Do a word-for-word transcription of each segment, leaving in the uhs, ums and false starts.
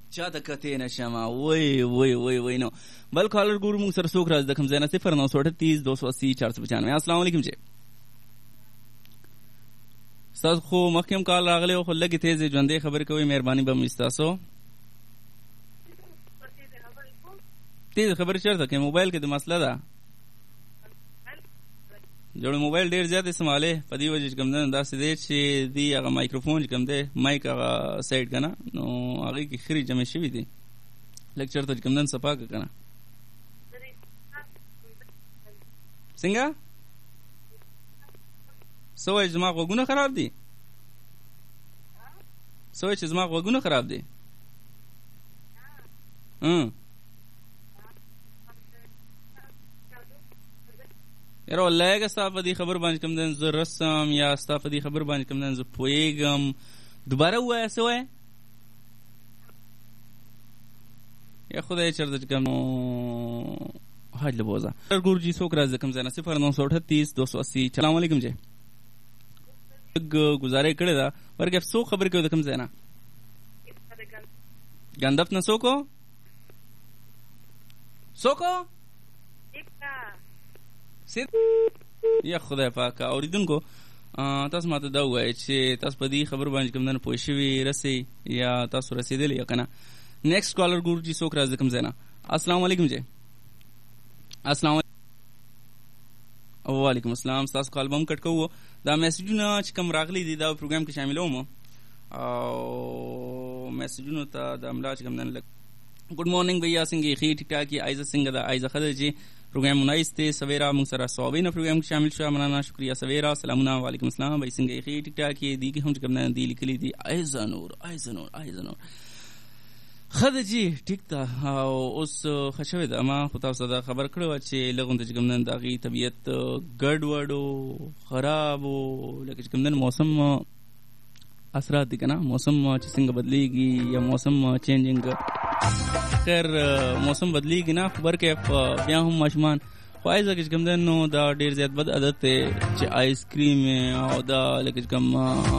چاته کته نشم وای وای وای وای نو بل کالر ګورو موږ سره څوک راځي د کوم ځای نه صفر نو سو اٹھتیس دو سو اسی چار سو پچانوے. السلام علیکم جی. تاسو خو مخکې کال راغلی خو لږې تیزې ژوندۍ خبرې کوئ مهرباني به مې ستاسو تیز خبرې چېرته کوې موبایل کې د مسله ده جوړ موبایل ډېر زیات استعمالې په دې وجې چې کوم دی داسې دی چې دی هغه مایکروفون چې کوم دی مایک هغه سایډ که نه نو هغې کې خري جمع شوي دي لږ چېرته چې کوم دی صفا کړه که نه څنګه څه وایي زما غوږونه خراب دي څه وایي چې زما غوږونه خراب دي یاره والله که ستا په دې خبر باندې کوم دی زه رسم یا ستا په دې خبر باندې کوم دی زه پوهېږم دوباره ووایه څه وایه یا خدای چېرته چې کوم حاج لبوزه ګورجي څوک راځي کوم ځای نه صفر نو سو اٹھتیس دو سو اسی. السلام علیکم جی. گزارې کړې ده ورګه څوک خبرې کوي د کوم ځای نه ګندف نه څوکو څوکو یا خدای پاکه اورېدونکو تاسو ماته دا ووایئ چې تاسو په دې خبرو باندې کوم نه پوه شوي رسئ یا تاسو رسېدلي یا که نه. نیکسټ کالر ګورو چې څوک راځي کوم ځای نه. السلام علیکم جی. السلام علیکم. وعلیکم السلام. ستاسو کال به هم کټ کوو دا میسیجونه چې کوم راغلي دي دا پروګرام کې شاملوم او میسیجونو ته د املا چې کوم نه لګ ګډ مارننګ भैया څنګه ښې ټیک ټاک یې عایزه څنګه ده عایزه ښه ده چې پروګرام منایس دی سویرا موږ سره صوابینه پروګرام کې شامل شو مننه شکریہ سویرا سلامونه وعلیکم السلام بھائی څنګه ښې ټیک ټاک یې دی کې هم چې کوم نه دی لیکلي دي عایزه نور عایزه نور عایزه نور خده جی ټیک ده او اوس ښه شوې ده ما خو تاسو ته خبر کړې وه چې لږونته چې کوم نن د هغې طبیعت ګډوډ و خراب و لکه چې کوم نن موسم اثرات دي که نه موسم چې څنګه بدلیږي یا موسم چینجنګ خیر موسم بدلیږي نه خبر کې بیا هم ماشومان خو آیزه کې چې کوم دی نو دا ډېر زیات بد عادت دی چې آیس کریم او دا لکه چې کوم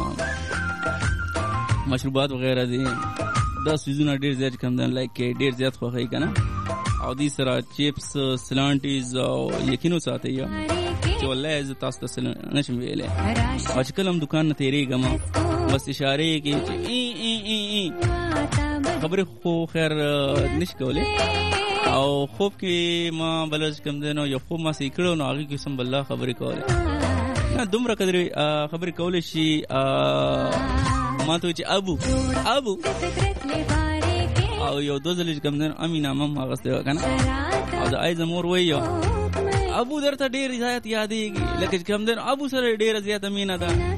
مشروبات وغیره دي دا سیزونه ډېر زیات کم دي لایک ډېر زیات خوښوي که نه او دې سره چپس سلانټیز او یقین وساتئ چې والله زه تاسو ته څه نشم ویلی او چې کله هم دکان نه تېرېږم بس اشارې یې کوي چې ای ای ای ای خبرې خو خیر نشي کولی او خوب کې ما بله چې کوم دی نو یو خوب ما صحیح کړی نو هغې کې سم بالله خبرې کولی نه دومره قدرې خبرې کولی شي ما ته چې ابو ابو او یو دو ځلې چې کوم دی امي نامه هم اخیستی وه که نه او د ایزه مور وایي ابو درته ډېر زیات یادېږي لکه چې کوم دی ابو سره ډېره زیاته مینه ده